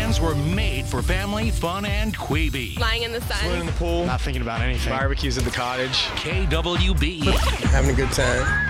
weekends were made for family, fun, and Queeby. Lying in the sun. Swimming in the pool. Not thinking about anything. Barbecues at the cottage. KWB. Having a good time.